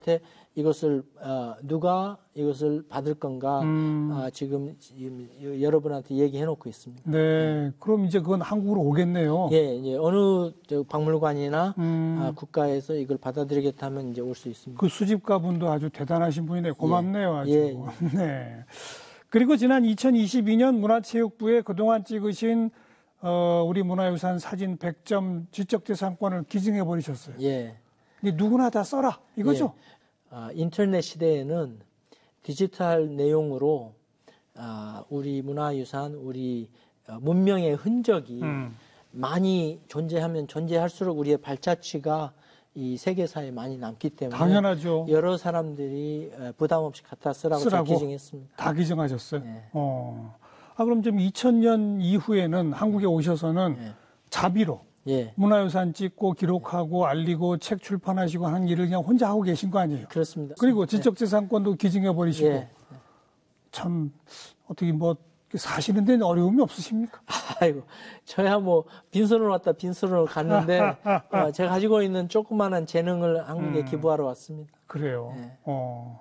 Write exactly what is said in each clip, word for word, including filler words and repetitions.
이것을 어, 누가 이것을 받을 건가 음. 아, 지금 여러분한테 얘기해 놓고 있습니다. 네, 네. 그럼 이제 그건 한국으로 오겠네요. 예, 이제 어느 저 박물관이나 음. 아, 국가에서 이걸 받아들이겠다 하면 이제 올 수 있습니다. 그 수집가분도 아주 대단하신 분이네. 고맙네요. 아주. 예, 예. 네. 그리고 지난 이천이십이 년 문화체육부에 그동안 찍으신 어, 우리 문화유산 사진 백 점 지적재산권을 기증해 버리셨어요. 예. 근데 누구나 다 써라 이거죠? 예. 아, 인터넷 시대에는 디지털 내용으로 아, 우리 문화유산, 우리 어, 문명의 흔적이 음. 많이 존재하면 존재할수록 우리의 발자취가 이 세계사에 많이 남기 때문에 당연하죠. 여러 사람들이 부담 없이 갖다 쓰라고, 쓰라고 기증했습니다. 다 기증하셨어요? 네. 어. 아, 그럼 좀 이천 년 이후에는 한국에 오셔서는 네. 자비로 예. 문화유산 찍고 기록하고 알리고 책 출판하시고 하는 일을 그냥 혼자 하고 계신 거 아니에요? 그렇습니다. 그리고 지적재산권도 기증해 버리시고 예. 참 어떻게 뭐 사시는 데는 어려움이 없으십니까? 아이고, 저야 뭐 빈손으로 왔다 빈손으로 갔는데 어, 제가 가지고 있는 조그마한 재능을 한국에 음. 기부하러 왔습니다. 그래요. 예. 어.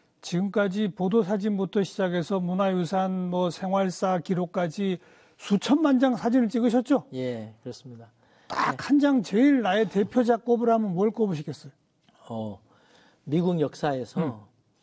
지금까지 보도사진부터 시작해서 문화유산, 뭐 생활사 기록까지 수천만 장 사진을 찍으셨죠? 예, 그렇습니다. 딱 한 장 제일 나의 대표작 꼽으라면 뭘 꼽으시겠어요? 어, 미국 역사에서 음.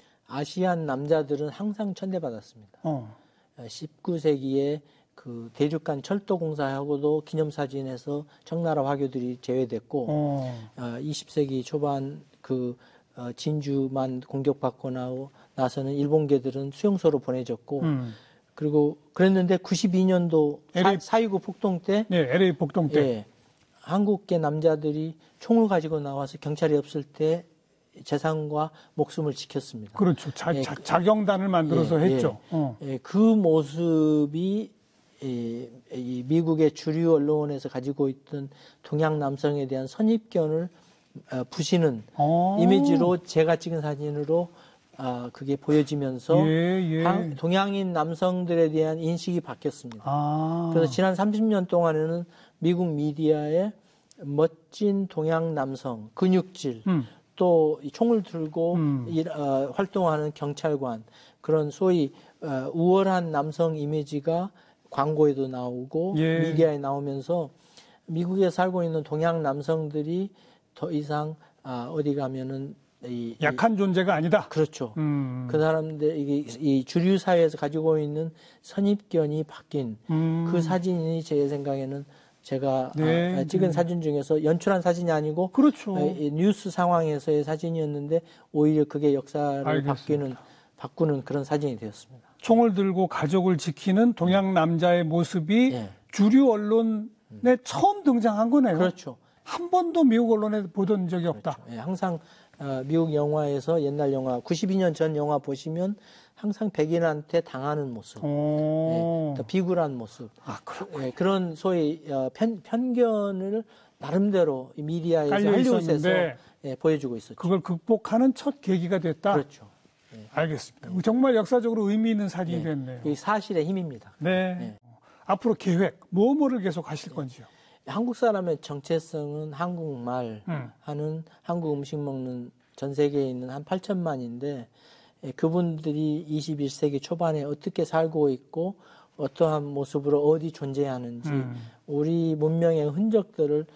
아시안 남자들은 항상 천대받았습니다. 어. 십구 세기에 그 대륙간 철도 공사하고도 기념사진에서 청나라 화교들이 제외됐고, 어. 어, 이십 세기 초반 그 어, 진주만 공격받고 나고 나서는 일본계들은 수용소로 보내졌고, 음. 그리고 그랬는데 구십이 년도 엘에이... 사이구 폭동 때, 네, 엘에이 폭동 때, 예, 한국계 남자들이 총을 가지고 나와서 경찰이 없을 때 재산과 목숨을 지켰습니다. 그렇죠. 자, 예, 자, 자경단을 만들어서 예, 했죠. 예, 어. 예, 그 모습이 이, 이 미국의 주류 언론에서 가지고 있던 동양 남성에 대한 선입견을 어, 부시는 어. 이미지로 제가 찍은 사진으로 아, 그게 보여지면서 예, 예. 한, 동양인 남성들에 대한 인식이 바뀌었습니다. 아. 그래서 지난 삼십 년 동안에는 미국 미디어에 멋진 동양 남성, 근육질, 음. 또 총을 들고 음. 일, 어, 활동하는 경찰관, 그런 소위 어, 우월한 남성 이미지가 광고에도 나오고 예. 미디어에 나오면서 미국에 살고 있는 동양 남성들이 더 이상 아, 어디 가면은 이, 약한 이, 존재가 아니다. 그렇죠. 음. 그 사람들 이게 이 주류 사회에서 가지고 있는 선입견이 바뀐 음. 그 사진이 제 생각에는 제가 네, 아, 찍은 네. 사진 중에서 연출한 사진이 아니고 그렇죠. 아, 뉴스 상황에서의 사진이었는데 오히려 그게 역사를 알겠습니다. 바뀌는 바꾸는 그런 사진이 되었습니다. 총을 들고 가족을 지키는 동양 남자의 모습이 예. 주류 언론에 음. 처음 등장한 거네요. 그렇죠. 한 번도 미국 언론에 보던 적이 없다. 그렇죠. 예, 항상 어, 미국 영화에서 옛날 영화 구십이 년 전 영화 보시면 항상 백인한테 당하는 모습, 예, 더 비굴한 모습, 아, 예, 그런 소위 어, 편, 편견을 나름대로 이 미디어에서 할리우드에서 예, 보여주고 있었죠. 그걸 극복하는 첫 계기가 됐다. 그렇죠. 예. 알겠습니다. 예. 정말 역사적으로 의미 있는 사진이 예. 됐네요. 이 사실의 힘입니다. 네. 예. 앞으로 계획, 뭐 뭐를 계속 하실 예. 건지요? 한국 사람의 정체성은 한국말 음. 하는 한국 음식 먹는 전 세계에 있는 한 팔천만인데 예, 그분들이 이십일 세기 초반에 어떻게 살고 있고 어떠한 모습으로 어디 존재하는지 음. 우리 문명의 흔적들을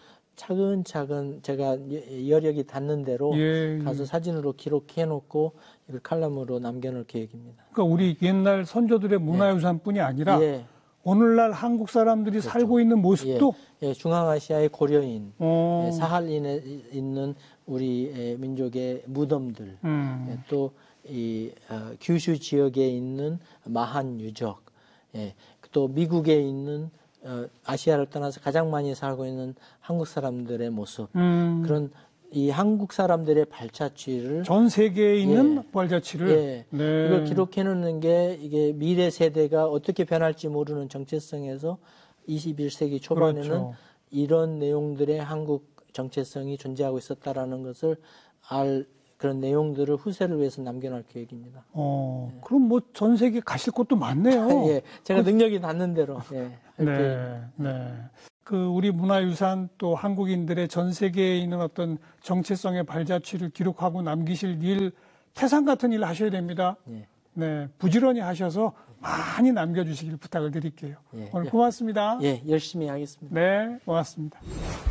차근차근 제가 여력이 닿는 대로 예, 가서 예. 사진으로 기록해놓고 이걸 칼럼으로 남겨놓을 계획입니다. 그러니까 우리 옛날 선조들의 문화유산뿐이 아니라 예. 오늘날 한국 사람들이 그렇죠. 살고 있는 모습도 예, 예, 중앙아시아의 고려인, 어. 예, 사할린에 있는 우리 예, 민족의 무덤들, 음. 예, 또 이 어, 규슈 지역에 있는 마한 유적, 예, 또 미국에 있는 어, 아시아를 떠나서 가장 많이 살고 있는 한국 사람들의 모습, 음. 그런 이 한국 사람들의 발자취를 전 세계에 있는 예, 발자취를 예, 네. 이걸 기록해 놓는 게 이게 미래 세대가 어떻게 변할지 모르는 정체성에서 이십일 세기 초반에는 그렇죠. 이런 내용들의 한국 정체성이 존재하고 있었다라는 것을 알 그런 내용들을 후세를 위해서 남겨놓을 계획입니다. 어, 네. 그럼 뭐 전 세계 가실 곳도 많네요. 예, 제가 그, 능력이 닿는 대로. 예, 네, 네. 그 우리 문화유산 또 한국인들의 전 세계에 있는 어떤 정체성의 발자취를 기록하고 남기실 일, 태산 같은 일 하셔야 됩니다. 예. 네, 부지런히 하셔서 많이 남겨주시길 부탁을 드릴게요. 예. 오늘 고맙습니다. 예, 열심히 하겠습니다. 네, 고맙습니다.